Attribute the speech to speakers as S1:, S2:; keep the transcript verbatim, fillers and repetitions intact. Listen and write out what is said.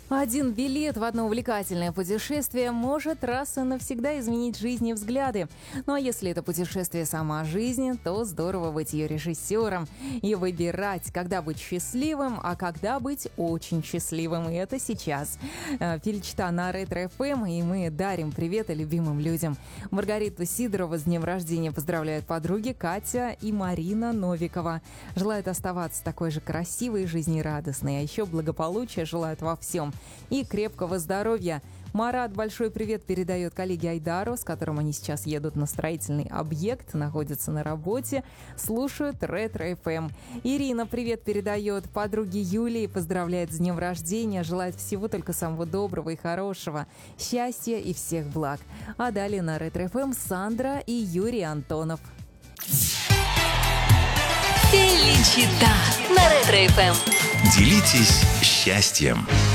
S1: Один билет в одно увлекательное путешествие может раз и навсегда изменить жизнь и взгляды. Ну а если это путешествие сама жизнь, то здорово быть ее режиссером и выбирать, когда быть счастливым, а когда быть очень счастливым. И это сейчас. Фильчта на Ретро эф эм, и мы дарим приветы любимым людям. Маргариту Сидорову с днем рождения поздравляют подруги Катя и Марина Новикова. Желают оставаться такой же красивой, жизнерадостной, а еще благополучия желают во всем. И крепкого здоровья. Марат большой привет передает коллеге Айдару, с которым они сейчас едут на строительный объект, находятся на работе, слушают Ретро эф эм. Ирина привет передает подруге Юлии, поздравляет с днем рождения, желает всего только самого доброго и хорошего, счастья и всех благ. А далее на Ретро эф эм Сандра и Юрий Антонов.
S2: Феличита на Ретро эф эм.
S3: Делитесь счастьем.